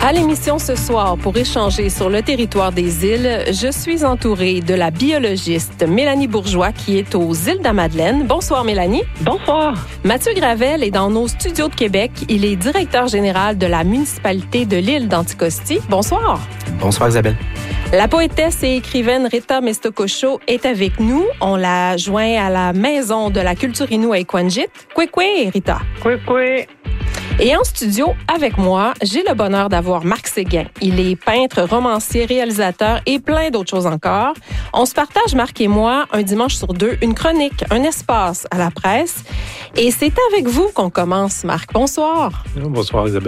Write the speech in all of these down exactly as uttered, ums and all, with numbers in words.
À l'émission ce soir, pour échanger sur le territoire des îles, je suis entourée de la biologiste Mélanie Bourgeois qui est aux îles de la Madeleine. Bonsoir Mélanie. Bonsoir. Mathieu Gravel est dans nos studios de Québec. Il est directeur général de la municipalité de l'île d'Anticosti. Bonsoir. Bonsoir Isabelle. La poétesse et écrivaine Rita Mestocosho est avec nous. On l'a joint à la Maison de la culture Innu à Equanjit. Kwekwe, Rita. Kwekwe. Et en studio, avec moi, j'ai le bonheur d'avoir Marc Séguin. Il est peintre, romancier, réalisateur et plein d'autres choses encore. On se partage, Marc et moi, un dimanche sur deux, une chronique, un espace à la presse. Et c'est avec vous qu'on commence, Marc. Bonsoir. Bonsoir Isabelle.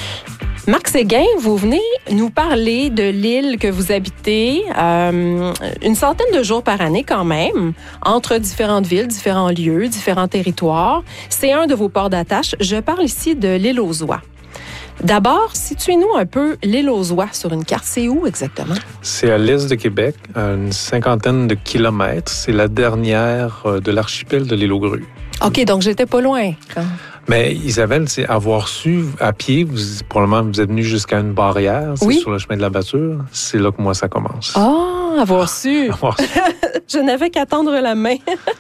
Marc Séguin, vous venez nous parler de l'île que vous habitez, euh, une centaine de jours par année quand même, entre différentes villes, différents lieux, différents territoires. C'est un de vos ports d'attache. Je parle ici de l'île aux Oies. D'abord, situez-nous un peu l'île aux Oies sur une carte. C'est où exactement? C'est à l'est de Québec, à une cinquantaine de kilomètres. C'est la dernière de l'archipel de l'île aux Grues. OK, donc j'étais pas loin. Quand... Mais Isabelle, c'est avoir su à pied, vous, probablement vous êtes venu jusqu'à une barrière, c'est oui. sur le chemin de la Batture. C'est là que moi ça commence. Ah, avoir su. avoir su. Je n'avais qu'à tendre la main.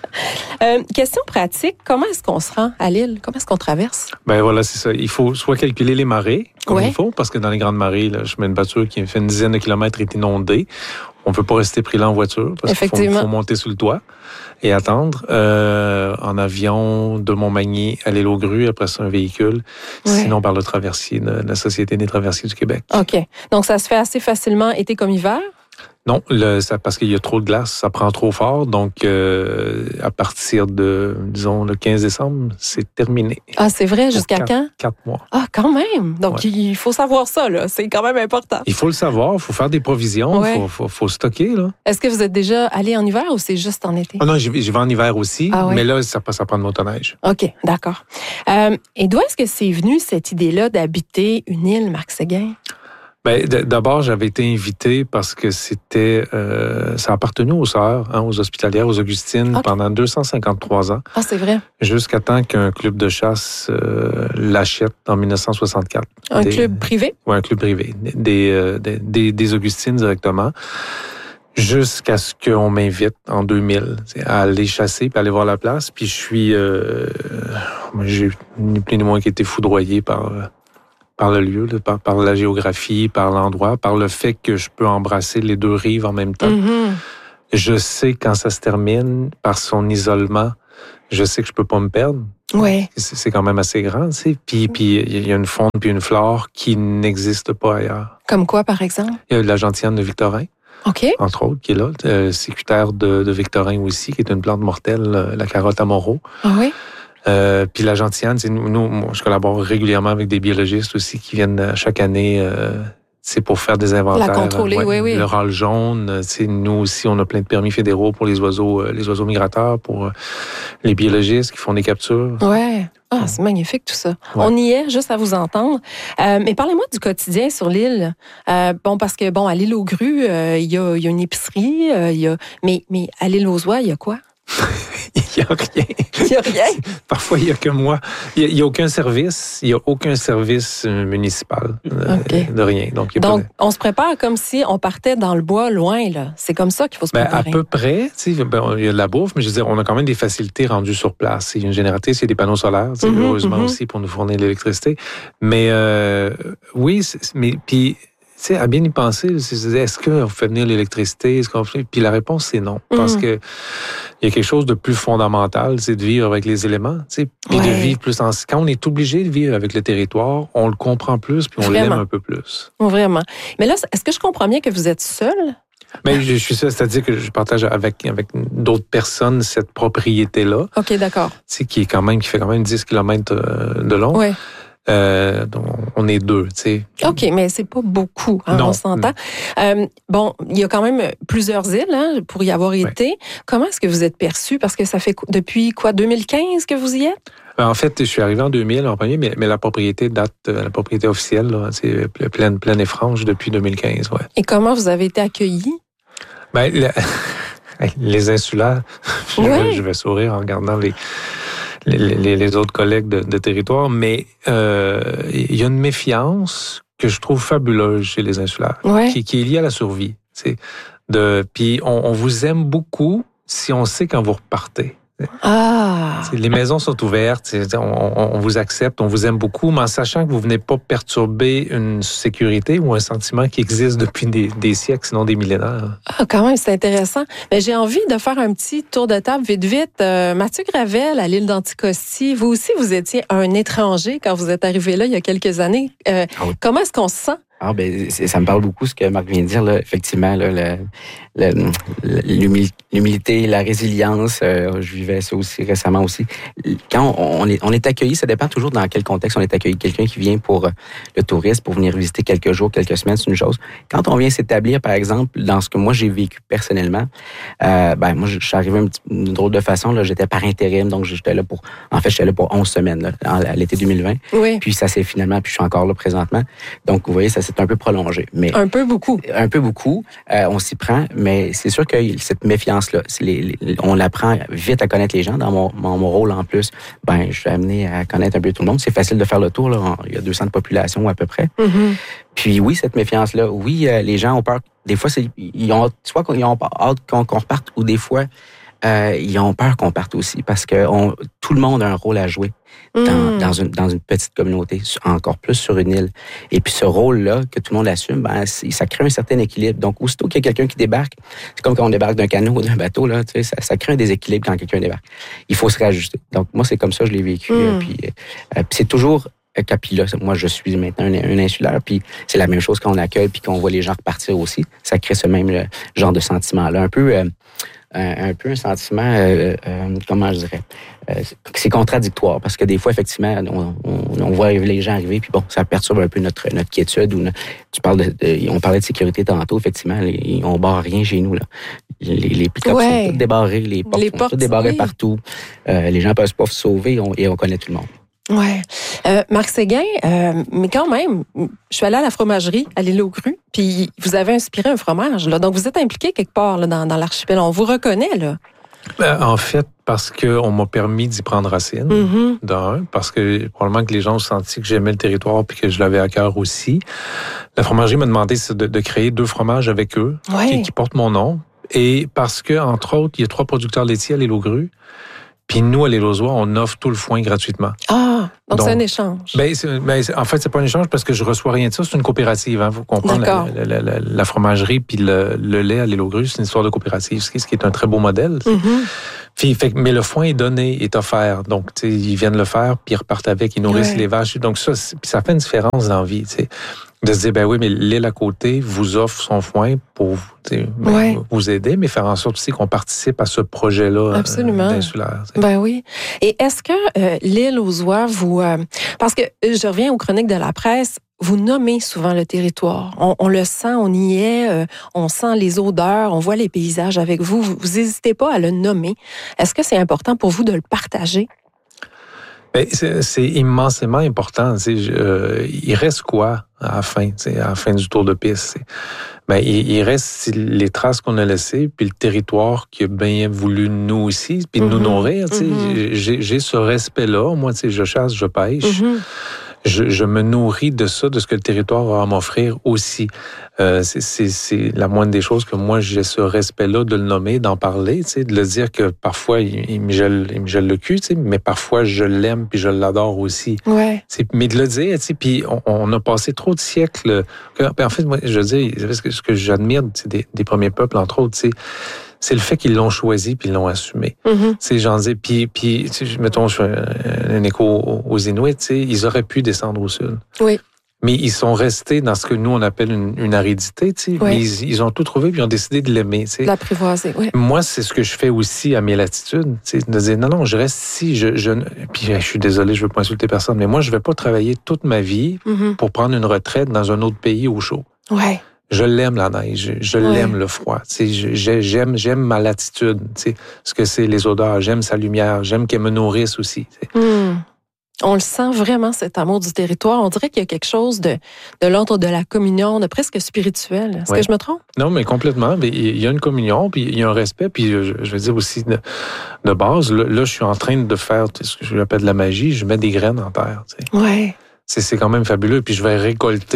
euh, question pratique, comment est-ce qu'on se rend à l'île? Comment est-ce qu'on traverse? Ben voilà, c'est ça. Il faut soit calculer les marées, comme ouais. il faut, parce que dans les grandes marées, le chemin de Batture qui fait une dizaine de kilomètres est inondé. On ne peut pas rester pris là en voiture parce qu'il faut, faut monter sur le toit et attendre. Euh, en avion, de Montmagny à l'île aux Grues, après ça, un véhicule. Ouais. Sinon, par le traversier de la Société des traversiers du Québec. OK. Donc, ça se fait assez facilement été comme hiver? Non, le, ça, parce qu'il y a trop de glace, ça prend trop fort. Donc, euh, à partir de, disons, le quinze décembre, c'est terminé. Ah, c'est vrai? Jusqu'à quatre, quand? Quatre mois. Ah, quand même! Donc, ouais. il faut savoir ça, là. C'est quand même important. Il faut le savoir, il faut faire des provisions, il ouais. faut, faut, faut stocker, là. Est-ce que vous êtes déjà allé en hiver ou c'est juste en été? Ah non, j'y vais en hiver aussi, ah, ouais. mais là, ça, ça prend de motoneige. OK, d'accord. Euh, et d'où est-ce que c'est venu, cette idée-là, d'habiter une île, Marc Séguin? Ben, d'abord, j'avais été invité parce que c'était, euh, ça appartenait aux sœurs, hein, aux hospitalières, aux Augustines, okay. pendant deux cent cinquante-trois ans. Ah, c'est vrai. Jusqu'à temps qu'un club de chasse euh, l'achète en dix-neuf cent soixante-quatre. Un des, club privé? Oui, un club privé. Des, euh, des, des, des Augustines directement. Jusqu'à ce qu'on m'invite en deux mille à aller chasser puis aller voir la place. Puis je suis, euh, j'ai ni plus ni moins qu'été foudroyé par... par le lieu, par, par la géographie, par l'endroit, par le fait que je peux embrasser les deux rives en même temps. Mm-hmm. Je sais quand ça se termine, par son isolement, je sais que je peux pas me perdre. Ouais. C'est, c'est quand même assez grand, tu sais. Puis, puis il y a une faune puis une flore qui n'existe pas ailleurs. Comme quoi, par exemple? Il y a la gentiane de Victorin. OK. Entre autres, qui est là. Le sécutaire de, de Victorin aussi, qui est une plante mortelle, la carotte à Moreau. Ah oui? Euh, puis la gentiane, c'est nous, nous, moi, je collabore régulièrement avec des biologistes aussi qui viennent chaque année, euh, c'est pour faire des inventaires. La contrôler, ouais, oui, oui. Le râle jaune, c'est nous aussi, on a plein de permis fédéraux pour les oiseaux, euh, les oiseaux migrateurs, pour euh, les biologistes qui font des captures. Ouais. Ah, c'est magnifique tout ça. Ouais. On y est, juste à vous entendre. Euh, mais parlez-moi du quotidien sur l'île. Euh, bon, parce que bon, à l'île aux Grues, euh, il y a, y a une épicerie, euh, il y a, mais, mais à l'île aux Oies, il y a quoi? Il n'y a rien. Il n'y a rien? Parfois, il n'y a que moi. Il n'y a, a aucun service. Il n'y a aucun service municipal. Euh, okay. De rien. Donc, il y a Donc pas de... on se prépare comme si on partait dans le bois loin, là. C'est comme ça qu'il faut se préparer. Ben, à peu près. Ben, il y a de la bouffe, mais je veux dire, on a quand même des facilités rendues sur place. Il y a une génératrice, il y a des panneaux solaires, mm-hmm, heureusement mm-hmm. aussi, pour nous fournir l'électricité. Mais euh, oui, mais puis... Tu sais, à bien y penser, c'est, est-ce qu'on fait venir l'électricité? Est-ce qu'on fait... Puis la réponse, c'est non. Mm. Parce que il y a quelque chose de plus fondamental, c'est de vivre avec les éléments. Tu sais, puis ouais. de vivre plus en... Quand on est obligé de vivre avec le territoire, on le comprend plus, puis on Vraiment. l'aime un peu plus. Vraiment. Mais là, est-ce que je comprends bien que vous êtes seul? Mais je suis seul, c'est-à-dire que je partage avec, avec d'autres personnes cette propriété-là. OK, d'accord. Tu sais, qui est quand même, qui fait quand même dix kilomètres de long. Oui. Euh, donc on est deux, tu sais. OK, mais c'est pas beaucoup, hein, non. on s'entend. Euh, bon, il y a quand même plusieurs îles hein, pour y avoir été. Ouais. Comment est-ce que vous êtes perçu? Parce que ça fait depuis quoi, deux mille quinze que vous y êtes? En fait, je suis arrivé en deux mille en premier, mais, mais la propriété date, la propriété officielle, là, c'est pleine, pleine et franche depuis deux mille quinze, ouais. Et comment vous avez été accueillis? Ben, la... les insulaires, je, ouais. vais, je vais sourire en regardant les... Les, les, les autres collègues de, de territoire, mais euh, il y a une méfiance que je trouve fabuleuse chez les insulaires, ouais. qui, qui est liée à la survie. De, puis on, on vous aime beaucoup si on sait quand vous repartez. Ah. T'sais, les maisons sont ouvertes, on, on, on vous accepte, on vous aime beaucoup, mais en sachant que vous venez pas perturber une sécurité ou un sentiment qui existe depuis des, des siècles, sinon des millénaires. Ah, quand même, c'est intéressant. Mais j'ai envie de faire un petit tour de table vite, vite. Euh, Mathieu Gravel, à l'île d'Anticosti, vous aussi, vous étiez un étranger quand vous êtes arrivé là il y a quelques années. Euh, ah oui. Comment est-ce qu'on se sent? Ah ben ça me parle beaucoup ce que Marc vient de dire là. Effectivement là, le, le, l'humilité, la résilience. Euh, je vivais ça aussi récemment aussi. Quand on, on est on est accueilli, ça dépend toujours dans quel contexte on est accueilli. Quelqu'un qui vient pour le tourisme, pour venir visiter quelques jours, quelques semaines, c'est une chose. Quand on vient s'établir, par exemple, dans ce que moi j'ai vécu personnellement, euh, ben moi je suis arrivé d'une drôle de façon là. J'étais par intérim, donc j'étais là pour. En fait, j'étais là pour onze semaines là, à l'été deux mille vingt. Oui. Puis ça s'est finalement, puis je suis encore là présentement. Donc vous voyez, ça c'est un peu prolongé. Mais un peu beaucoup. Un peu beaucoup. Euh, on s'y prend, mais c'est sûr que cette méfiance-là, c'est les, les, on apprend vite à connaître les gens. Dans mon, mon, mon rôle en plus, ben, je suis amené à connaître un peu tout le monde. C'est facile de faire le tour. Là. Il y a deux cents de population à peu près. Mm-hmm. Puis oui, cette méfiance-là, oui, euh, les gens ont peur. Des fois, c'est, ils ont, soit ils ont hâte qu'on, qu'on reparte, ou des fois, euh, ils ont peur qu'on parte aussi, parce que on, tout le monde a un rôle à jouer. Dans, mmh. dans, une, dans une petite communauté, encore plus sur une île. Et puis ce rôle-là, que tout le monde assume, ben, ça crée un certain équilibre. Donc, aussitôt qu'il y a quelqu'un qui débarque, c'est comme quand on débarque d'un canot ou d'un bateau, là, tu sais, ça, ça crée un déséquilibre quand quelqu'un débarque. Il faut se réajuster. Donc, moi, c'est comme ça que je l'ai vécu. Mmh. Puis, euh, puis c'est toujours... Puis là, moi, je suis maintenant un, un insulaire, puis c'est la même chose quand on accueille puis qu'on voit les gens repartir aussi. Ça crée ce même genre de sentiment-là. Un peu... Euh, Un, un peu un sentiment, euh, euh, comment je dirais, euh, c'est contradictoire parce que des fois, effectivement, on, on, on voit les gens arriver, puis bon, ça perturbe un peu notre notre quiétude. Ou notre, tu parles de, de, on parlait de sécurité tantôt, effectivement, les, on barre rien chez nous là. Les, les pick-ups ouais. sont tous débarrés, les portes les sont portes, toutes débarrées oui. partout. Euh, les gens peuvent pas se sauver on, et on connaît tout le monde. Ouais. Euh, Marc Séguin, euh, mais quand même, je suis allée à la fromagerie, à l'île aux Grues, puis vous avez inspiré un fromage, là. Donc vous êtes impliqué quelque part là, dans, dans l'archipel. On vous reconnaît, là. Ben, en fait, parce qu'on m'a permis d'y prendre racine, mm-hmm. d'un, parce que probablement que les gens ont senti que j'aimais le territoire puis que je l'avais à cœur aussi. La fromagerie m'a demandé de, de créer deux fromages avec eux, ouais. qui, qui portent mon nom. Et parce que, entre autres, il y a trois producteurs laitiers à l'île aux Grues. Puis nous, à l'île aux Oies, on offre tout le foin gratuitement. Ah, donc, donc c'est un échange. Ben, c'est, ben, c'est, en fait, c'est pas un échange parce que je reçois rien de ça. C'est une coopérative. Hein, vous comprenez, la, la, la, la fromagerie puis le, le lait à l'île aux Grues, c'est une histoire de coopérative, ce qui, ce qui est un très beau modèle. Mm-hmm. Puis, fait, mais le foin est donné, est offert. Donc, tu sais, ils viennent le faire, puis ils repartent avec, ils nourrissent ouais. les vaches. Donc ça, puis ça fait une différence dans la vie, tu sais. De se dire, ben oui, mais l'île à côté vous offre son foin pour ben, ouais. vous aider, mais faire en sorte aussi qu'on participe à ce projet-là Absolument. Euh, d'insulaire. T'sais. Ben oui. Et est-ce que euh, l'île aux Oies, vous... Euh, parce que je reviens aux chroniques de la presse, vous nommez souvent le territoire. On, on le sent, on y est, euh, on sent les odeurs, on voit les paysages avec vous. Vous n'hésitez pas à le nommer. Est-ce que c'est important pour vous de le partager? Ben, c'est, c'est immensément important. Euh, il reste quoi à la fin, à la fin du tour de piste? Ben, il, il reste les traces qu'on a laissées, puis le territoire qui a bien voulu nous aussi, puis mm-hmm. nous nourrir. Mm-hmm. J'ai, j'ai ce respect-là. Moi, je chasse, je pêche. Mm-hmm. Je, je me nourris de ça, de ce que le territoire a à m'offrir aussi. Euh, c'est, c'est, c'est la moindre des choses que moi, j'ai ce respect-là de le nommer, d'en parler, tu sais, de le dire que parfois, il, il, me, gèle, il me gèle le cul, tu sais, mais parfois, je l'aime puis je l'adore aussi. Ouais. C'est, mais de le dire, tu sais, puis on, on a passé trop de siècles... En fait, moi, je veux dire, ce que, ce que j'admire des, des premiers peuples, entre autres, tu sais, c'est le fait qu'ils l'ont choisi puis ils l'ont assumé. Mm-hmm. Tu sais, j'en dis, puis, puis, tu sais, mettons, je fais un, un écho aux Inuits, tu sais, ils auraient pu descendre au sud. Oui. Mais ils sont restés dans ce que nous, on appelle une, une aridité, tu sais. Oui. Mais ils, ils ont tout trouvé puis ils ont décidé de l'aimer, tu sais. L'apprivoiser, oui. Moi, c'est ce que je fais aussi à mes latitudes, tu sais, de dire, non, non, je reste ici, je, je, puis je suis désolé, je veux pas insulter personne, mais moi, je vais pas travailler toute ma vie mm-hmm. pour prendre une retraite dans un autre pays au chaud. Ouais. Je l'aime la neige, je, je ouais. l'aime le froid. Tu sais, je, j'aime, j'aime ma latitude, tu sais, ce que c'est les odeurs. J'aime sa lumière, j'aime qu'elle me nourrisse aussi. Tu sais. Mm. On le sent vraiment, cet amour du territoire. On dirait qu'il y a quelque chose de, de l'ordre de la communion, de presque spirituel. Est-ce ouais. que je me trompe? Non, mais complètement. Mais il y a une communion, puis il y a un respect, puis je, je veux dire aussi de, de base. Là, là, je suis en train de faire ce que je appelle de la magie. Je mets des graines en terre. Tu sais. Ouais. C'est, c'est quand même fabuleux. Puis je vais récolter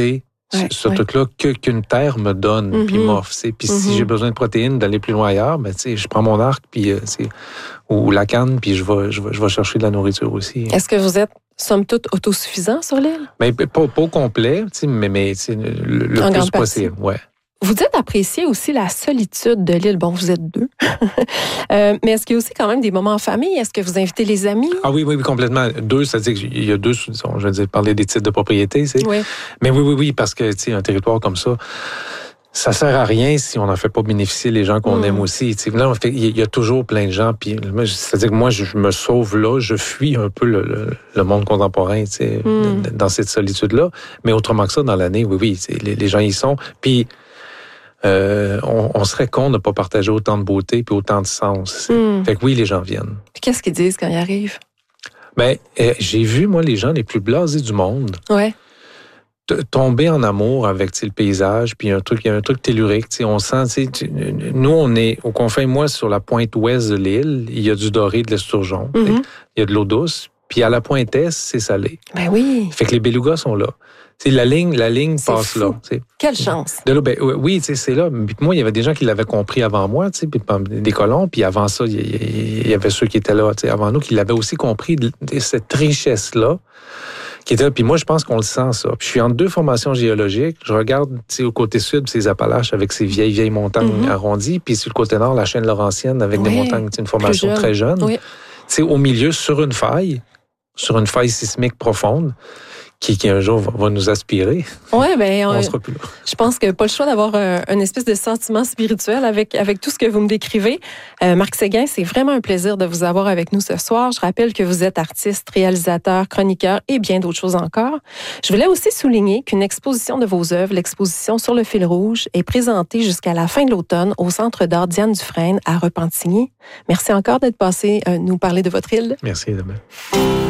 ouais, ce ouais. truc-là que, qu'une terre me donne, mm-hmm. puis m'offre. Puis mm-hmm. si j'ai besoin de protéines, d'aller plus loin ailleurs, ben, je prends mon arc puis, euh, ou la canne, puis je vais, je, vais, je vais chercher de la nourriture aussi. Est-ce que vous êtes, somme toute, autosuffisant sur l'île? Ben, pas, pas au complet, mais, mais le, le plus possible. Ouais. Vous dites apprécier aussi la solitude de l'île. Bon, vous êtes deux. euh, mais est-ce qu'il y a aussi quand même des moments en famille? Est-ce que vous invitez les amis? Ah oui, oui, oui, complètement. Deux, c'est-à-dire qu'il y a deux, disons, je veux dire, parler des titres de propriété, c'est. Oui. Mais oui, oui, oui, parce que, tu sais, un territoire comme ça, ça sert à rien si on n'en fait pas bénéficier les gens qu'on mmh. aime aussi. Tu sais, là, il y a toujours plein de gens, puis c'est-à-dire que moi, je me sauve là, je fuis un peu le, le, le monde contemporain, tu sais, mmh. dans cette solitude-là. Mais autrement que ça, dans l'année, oui, oui, les, les gens y sont. Puis, Euh, on, on serait con de ne pas partager autant de beauté puis autant de sens. Mm. Fait que oui, les gens viennent. Puis qu'est-ce qu'ils disent quand ils arrivent? Ben, euh, j'ai vu, moi, les gens les plus blasés du monde ouais. t- tomber en amour avec le paysage, puis un truc, il y a un truc tellurique. On sent, nous, on est au confin, moi, sur la pointe ouest de l'île, il y a du doré, de l'esturgeon. Mm-hmm. Il y a de l'eau douce. Puis à la pointe est, c'est salé. Ben oui. Fait que les belugas sont là. T'sais, la ligne, la ligne c'est passe fou. là. T'sais. Quelle chance! De là, ben, oui, c'est là. Puis moi, il y avait des gens qui l'avaient compris avant moi, puis des colons. Puis avant ça, il y avait ceux qui étaient là avant nous qui l'avaient aussi compris, cette richesse-là. Qui était là. Puis moi, je pense qu'on le sent, ça. Puis je suis en deux formations géologiques. Je regarde au côté sud, ces Appalaches avec ces vieilles, vieilles montagnes mm-hmm. arrondies. Puis sur le côté nord, la chaîne laurentienne avec oui, des montagnes, une formation jeune. Très jeune. Oui. Au milieu, sur une faille, sur une faille sismique profonde, qui, qui un jour va, va nous aspirer. Oui, bien, on, on sera plus là. Je pense que pas le choix d'avoir un, un espèce de sentiment spirituel avec, avec tout ce que vous me décrivez. Euh, Marc Séguin, c'est vraiment un plaisir de vous avoir avec nous ce soir. Je rappelle que vous êtes artiste, réalisateur, chroniqueur et bien d'autres choses encore. Je voulais aussi souligner qu'une exposition de vos œuvres, l'exposition Sur le fil rouge, est présentée jusqu'à la fin de l'automne au Centre d'art Diane Dufresne à Repentigny. Merci encore d'être passé euh, nous parler de votre île. Merci, Isabelle.